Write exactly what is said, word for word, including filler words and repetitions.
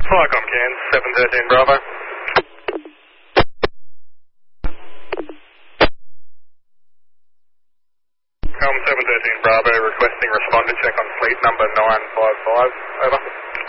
Flycom Cairns, seven thirteen Bravo. Com seven thirteen Bravo, requesting responder check on fleet number nine five five, over.